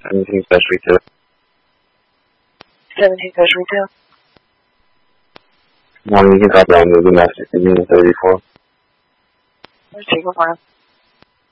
17-2. 17-2. Morning, you can copy on moving master, 34. Let's take a file.